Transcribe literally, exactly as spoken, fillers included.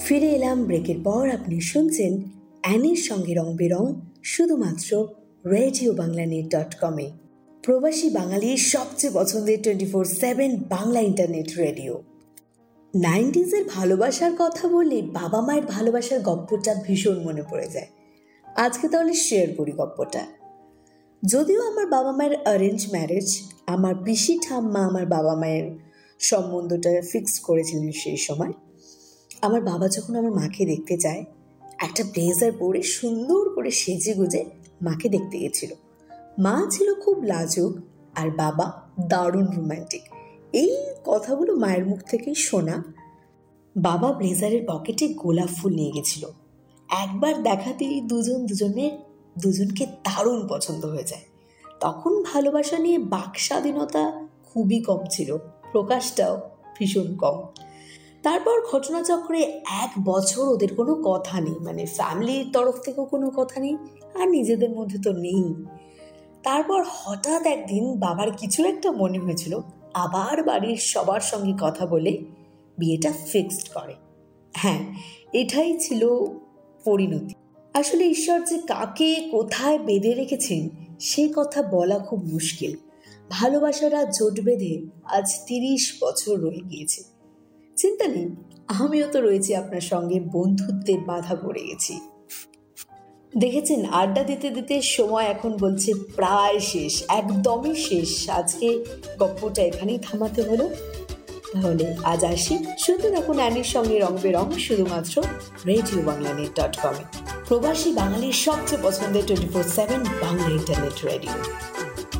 ফিরে এলাম ব্রেকের পর। আপনি শুনছেন অ্যানির সঙ্গে রং বেরং, শুধুমাত্র রেডিও বাংলা নেট ডট কমে, প্রবাসী বাঙালির সবচেয়ে পছন্দের twenty four seven Bangla internet radio. নাইনটিজের ভালোবাসার কথা বললে বাবা মায়ের ভালোবাসার গপ্পটা ভীষণ মনে পড়ে যায়। আজকে তাহলে শেয়ার করি গপ্পটা। যদিও আমার বাবা মায়ের অ্যারেঞ্জ ম্যারেজ, আমার পিসি ঠাম্মা আমার বাবা মায়ের সম্বন্ধটা ফিক্স করেছিলেন সেই সময়। আমার বাবা যখন আমার মাকে দেখতে যায়, একটা ব্লেজার পরে সুন্দর করে সেজে গুজে মাকে দেখতে গেছিল। মা ছিল খুব লাজুক আর বাবা দারুণ রোম্যান্টিক। এই কথাগুলো মায়ের মুখ থেকেই শোনা। বাবা ব্লেজারের পকেটে গোলাপ ফুল নিয়ে গেছিল। একবার দেখাতেই দুজন দুজনের দুজনকে দারুণ পছন্দ হয়ে যায়। তখন ভালোবাসা নিয়ে বাক স্বাধীনতা খুবই কম ছিল, প্রকাশটাও ভীষণ কম। তারপর ঘটনাচক্রে এক বছর ওদের কোনো কথা নেই, মানে ফ্যামিলির তরফ থেকেও কোনো কথা নেই, আর নিজেদের মধ্যে তো নেই। তারপর হঠাৎ একদিন বাবার কিছু একটা মনে হয়েছিল, আবার বাড়ির সবার সঙ্গে কথা বলে বিয়েটা ফিক্সড করে। হ্যাঁ, এটাই ছিল পরিণতি। আসলে ঈশ্বর যে কাকে কোথায় বেঁধে রেখেছেন সে কথা বলা খুব মুশকিল। ভালোবাসারা জোট বেঁধে আজ তিরিশ বছর রয়ে গিয়েছে। চিন্তা নেই, আমিও তো রয়েছি আপনার সঙ্গে, বন্ধুত্বে বাধা পড়ে গেছি। দেখেছেন, আড্ডা দিতে দিতে সময় এখন বলছে প্রায় শেষ, একদমই শেষ। আজকে গপ্পটা এখানেই থামাতে হলো। তাহলে আজ আসি, শুনতে থাকুন অ্যানির সঙ্গে রং বেরং, শুধুমাত্র রেডিও বাংলা নেট ডট কমে, প্রবাসী বাঙালির সবচেয়ে পছন্দের twenty four seven Bangla internet radio.